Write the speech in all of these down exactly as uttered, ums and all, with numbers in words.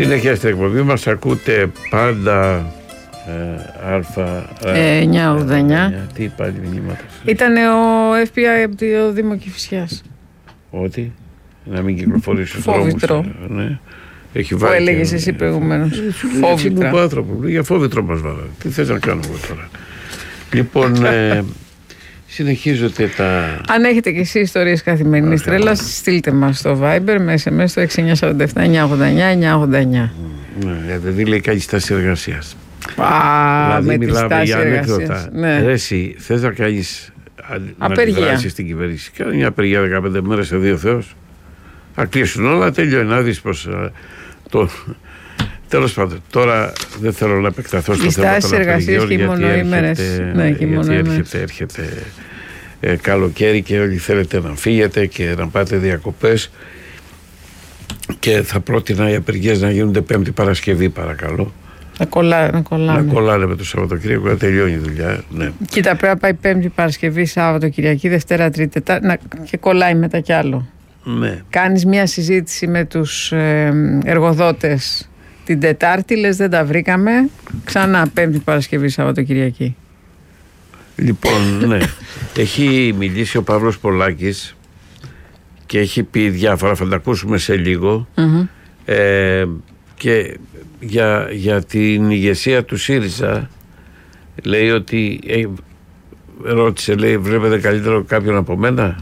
Συνέχεια στην εκπομπή μας ακούτε πάντα ε, Αλφα ε, εννιά ογδόντα εννιά. Τι πάλι μηνύματα? Ήταν ο εφ μπι άι από το Δήμο Κηφισιάς. Ότι να μην κυκλοφορήσει ο Φόβητρο. Ναι. Έχει που έλεγες εσύ προηγουμένως. Φόβητρο. Μου άνθρωπο. Για φόβητρο μας βάλα. Τι θες να κάνουμε τώρα? Λοιπόν, ε, συνεχίζονται τα... Αν έχετε και εσείς ιστορίες καθημερινής τρέλας, στείλτε μας στο Viber με ες εμ ες στο έξι εννιά τέσσερα επτά εννιά ογδόντα εννιά εννιά ογδόντα εννιά. Ναι, δηλαδή λέει κάνει στάση εργασίας. Α, δηλαδή με τη στάση εργασίας. Ναι. Εσύ θες να κάνεις απεργία στην κυβέρνηση? Κάνει μια απεργία δεκαπέντε μέρες σε δύο Θεός. Θα κλείσουν όλα, τελειώνει. Να δεις πως το... Τέλος πάντων, τώρα δεν θέλω να επεκταθώ στο θέμα των απεργιών, γιατί έρχεται, ναι, γιατί έρχεται, έρχεται ε, καλοκαίρι και όλοι θέλετε να φύγετε και να πάτε διακοπές, και θα πρότεινα οι απεργίες να γίνονται Πέμπτη Παρασκευή, παρακαλώ. Να, κολλά, να κολλάνε. Να κολλάνε με το Σαββατοκύριακο, να τελειώνει η δουλειά. Ναι. Κοίτα, πρέπει να πάει Πέμπτη Παρασκευή, Σάββατο, Κυριακή, Δευτέρα, Τρίτη, Τετάρτη και κολλάει μετά κι άλλο. Ναι. Κάνεις μια συζήτηση με τους ε, εργοδότες την Τετάρτη, λες δεν τα βρήκαμε, ξανά Πέμπτη Παρασκευή, Σάββατο, Κυριακή. Λοιπόν, ναι. Έχει μιλήσει ο Παύλος Πολάκης και έχει πει διάφορα, θα τα ακούσουμε σε λίγο. Mm-hmm. ε, και για, για την ηγεσία του ΣΥΡΙΖΑ λέει ότι ε, ρώτησε, λέει, βλέπετε καλύτερο κάποιον από μένα?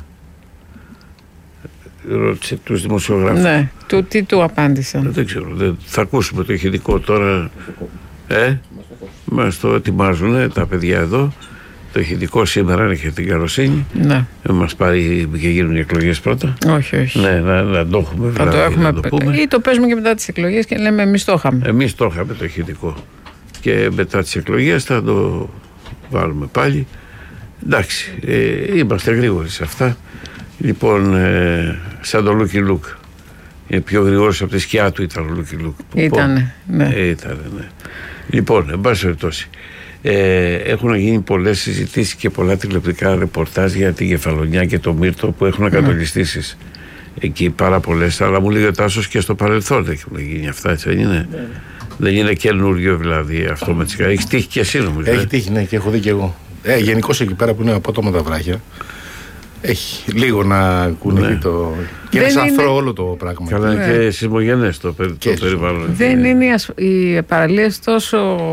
Ρώτησε τους δημοσιογράφους. Ναι, του, τι του απάντησαν? Δεν ξέρω, δεν, θα ακούσουμε το ηχητικό τώρα. Ε, μας το ετοιμάζουν τα παιδιά εδώ. Το ηχητικό σήμερα, αν έχετε την καλοσύνη. Ναι. Μας πάρει και γίνουν οι εκλογές πρώτα. Όχι, όχι. Ναι, να, να το έχουμε. Θα δηλαδή, το έχουμε. το πούμε. Ή το παίζουμε και μετά τις εκλογές και λέμε εμείς το είχαμε. Εμείς το είχαμε το ηχητικό. Και μετά τις εκλογές θα το βάλουμε πάλι. Εντάξει, ε, είμαστε γρήγοροι σε αυτά. Λοιπόν, ε, σαν το Λούκι Λουκ. Είναι πιο γρήγορος από τη σκιά του ήταν ο Λούκι Λουκ. Ήτανε, ναι. Ε, ήτανε, ναι. Λοιπόν, εν πάση περιπτώσει, ε, έχουν γίνει πολλές συζητήσεις και πολλά τηλεοπτικά ρεπορτάζ για την Κεφαλονιά και το Μύρτο που έχουν ακατολιστήσεις. Mm. Εκεί πάρα πολλές, αλλά μου λέει ο Τάσος και στο παρελθόν έχουν γίνει αυτά, έτσι δεν είναι? Mm. Δεν είναι καινούριο δηλαδή αυτό με τις καρδιές. Έχει τύχει και εσύ νομίζω? Έχει τύχει, ναι, και έχω δει και εγώ. Ε, γενικώς εκεί πέρα που είναι απότομα τα βράχια, έχει λίγο να κουνεί, ναι, το... και είναι σαφρό όλο το πράγμα. Καλά, ναι, και σεισμογενές το, περι... το περιβάλλον. Δεν είναι οι, ασ... οι παραλίες τόσο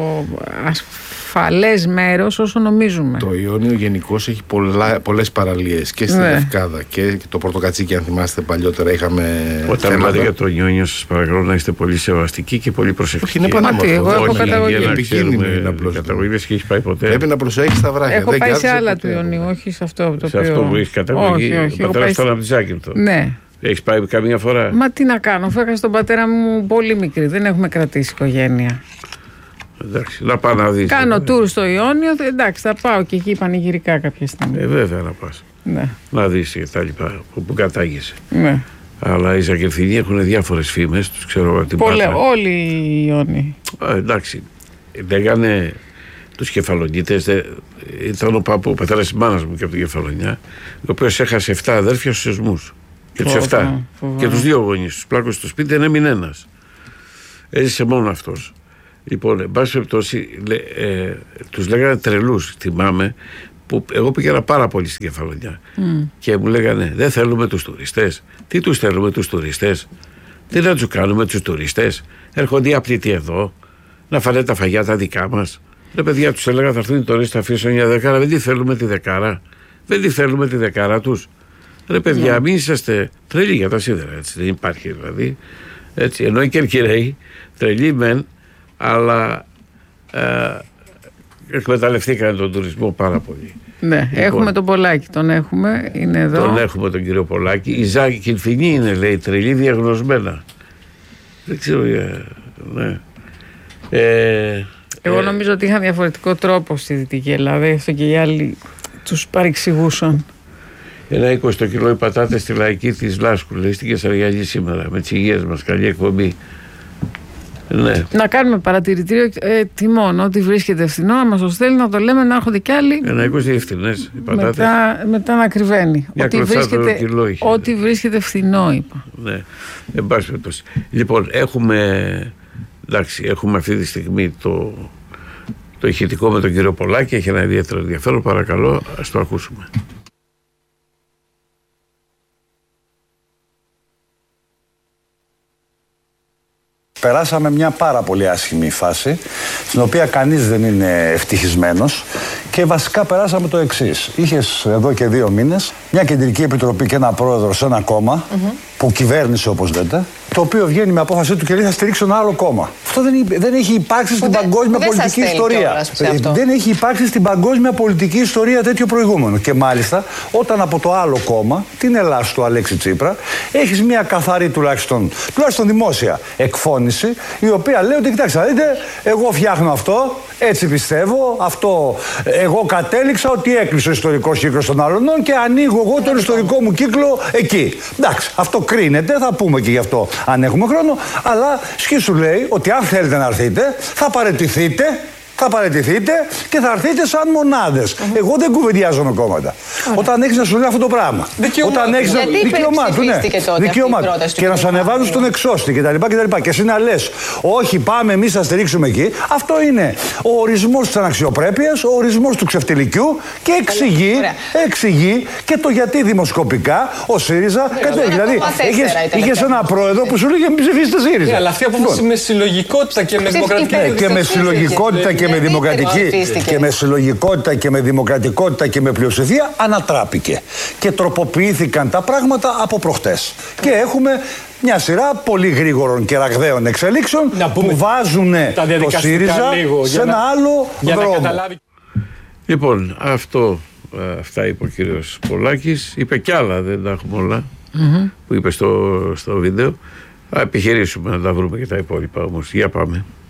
ασφαλές μέρος όσο νομίζουμε. Το Ιόνιο γενικώς έχει πολλά, πολλές παραλίες και στη, ναι, Λευκάδα και το Πορτοκατσίκι, αν θυμάστε παλιότερα είχαμε. Όταν μιλάτε για το Ιόνιο, σας παρακαλώ να είστε πολύ σεβαστικοί και πολύ προσεκτικοί. Όχι, είναι πανέμορφο. Εγώ έχω καταγωγή. Καταγωγή και έχεις πάει ποτέ? Πρέπει να προσέχεις τα βράχια. Έχω πάει σε άλλα του Ιωνίου, όχι σε αυτό το σε αυτό που έχεις καταγωγή. Όχι, ο πατέρας ήταν από τη Ζάκυνθο. Ναι. Έχεις πάει καμία φορά? Μα τι να κάνω, φέγα στον πατέρα μου πολύ μικρή, δεν έχουμε κρατήσει οικογένεια. Εντάξει, να πάω να δεις. Κάνω τουρ στο Ιόνιο, εντάξει, θα πάω και εκεί πανηγυρικά κάποια στιγμή. Ε, βέβαια να πας. Ναι. Να δεις και τα λοιπά, που κατάγεσαι. Ναι. Αλλά οι Ζακερθινοί έχουν διάφορες φήμες, τους ξέρω την Πολλέ, όλοι οι Ιόνιοι. Α, εντάξει, λέγανε τους Κεφαλονίτες, ήταν ο παππού, ο πατέρας της μάνας μου και από την Κεφαλονιά, ο οποίος έχασε εφτά αδέρφια στους σεισμούς. Και τους εφτά. Και τους δύο γονείς, τους πλάκους στο σπίτι δεν έμεινε ένας. Έζησε μόνο αυτός. Λοιπόν, εν πάση περιπτώσει, ε, τους λέγανε τρελούς, θυμάμαι, που εγώ πήγαινα πάρα πολύ στην Κεφαλονιά. Mm. Και μου λέγανε, δεν θέλουμε τους τουριστές. Τι τους θέλουμε τους τουριστές? Τι να τους κάνουμε τους τουριστές? Έρχονται οι απλητοί εδώ, να φάνε τα φαγιά τα δικά μας. Ρε παιδιά, τους έλεγα, θα έρθουν οι τουρίστες, θα αφήσουν μια δεκάρα. Δεν τη θέλουμε τη δεκάρα. Δεν τη θέλουμε τη δεκάρα τους. Ρε παιδιά, yeah, μην είσαστε τρελοί για τα σίδερα, έτσι. Δεν υπάρχει δηλαδή. Έτσι. Ενώ οι Κερκυραίοι, τρελοί μεν, αλλά ε, εκμεταλλευτήκαν τον τουρισμό πάρα πολύ. Ναι, λοιπόν, έχουμε τον Πολάκη, τον έχουμε, είναι εδώ. Τον έχουμε τον κύριο Πολάκη. Η Ζάκη Κιλφινή είναι, λέει, τρελή διαγνωσμένα. Δεν ξέρω, ναι. Ε, Εγώ ε, νομίζω ότι είχαν διαφορετικό τρόπο στη Δυτική Ελλάδα, αυτό και οι άλλοι τους παρεξηγούσαν. Ένα είκοσι κιλό οι πατάτες στη λαϊκή της Λάσκου, λέει, στην Κεσαριανή σήμερα, με τις υγείες μας, καλή εκπομπή. Ναι. Να κάνουμε παρατηρητήριο ε, τιμών. Ό,τι βρίσκεται φθηνό, να μας το στέλνει, να το λέμε, να έρχονται κι άλλοι. Ένα είκοσι διευθυνές οι πατάτες. Μετά, μετά να κρυβαίνει. Ό,τι βρίσκεται, κιλό είχε, ό,τι βρίσκεται φθηνό, είπα. Ναι, εν πάση περιπτώσει. Λοιπόν, έχουμε, εντάξει, έχουμε αυτή τη στιγμή το, το ηχητικό με τον κύριο Πολάκη. Έχει ένα ιδιαίτερο ενδιαφέρον. Παρακαλώ, ας το ακούσουμε. Περάσαμε μια πάρα πολύ άσχημη φάση, στην οποία κανείς δεν είναι ευτυχισμένος, και βασικά περάσαμε το εξής. Είχες εδώ και δύο μήνες μια κεντρική επιτροπή και ένα πρόεδρο σε ένα κόμμα, mm-hmm. που κυβέρνησε όπως λέτε, το οποίο βγαίνει με απόφασή του και λέει θα στηρίξω ένα άλλο κόμμα. Αυτό δεν, δεν έχει υπάρξει που στην δεν, παγκόσμια δεν πολιτική ιστορία. Δεν έχει υπάρξει στην παγκόσμια πολιτική ιστορία τέτοιο προηγούμενο. Και μάλιστα όταν από το άλλο κόμμα, την Ελλάς του Αλέξη Τσίπρα, έχεις μια καθαρή τουλάχιστον, τουλάχιστον δημόσια εκφώνηση, η οποία λέει ότι κοιτάξτε, δείτε, εγώ φτιάχνω αυτό, έτσι πιστεύω, αυτό εγώ κατέληξα ότι έκλεισε ο ιστορικός κύκλος των άλλων και ανοίγω εγώ τον ιστορικό μου κύκλο εκεί. Εντάξει, αυτό κρίνεται, θα πούμε και γι' αυτό αν έχουμε χρόνο, αλλά σκίσου λέει ότι αν θέλετε να έρθετε, θα παραιτηθείτε. Θα παραιτηθείτε και θα έρθετε σαν μονάδες. Mm-hmm. Εγώ δεν κουβεντιάζω με κόμματα. Mm-hmm. Όταν έχεις να σου λέει αυτό το πράγμα. Δικαιωμάτου. Όταν έχεις να... Δικαιωμάτου, ναι. Δικαιωμάτου. Και να σου ανεβάζουν στον εξώστη κτλ. Και εσύ να λες, όχι, πάμε εμείς να στηρίξουμε εκεί. Αυτό είναι ο ορισμός της αναξιοπρέπειας, ο ορισμός του ξεφτιλικιού και εξηγεί, εξηγεί και το γιατί δημοσκοπικά ο ΣΥΡΙΖΑ κατέχει. Δηλαδή, είχες ένα πρόεδρο που σου λέγε μην ψηφίσετε ΣΥΡΙΖΑ. Αλλά αυτή η απόφαση με συλλογικότητα και με δημοκρατική. Και με συλλογικότητα και με δημοκρατική και με συλλογικότητα και με δημοκρατικότητα και με πλειοψηφία ανατράπηκε. Και τροποποιήθηκαν τα πράγματα από προχτές. Και έχουμε μια σειρά πολύ γρήγορων και ραγδαίων εξελίξεων που βάζουν το ΣΥΡΙΖΑ σε ένα άλλο δρόμο. Λοιπόν, αυτό, αυτά είπε ο κύριος Πολάκης. Είπε κι άλλα, δεν τα έχουμε όλα, mm-hmm. που είπε στο, στο βίντεο. Θα επιχειρήσουμε να τα βρούμε και τα υπόλοιπα όμως. Για πάμε.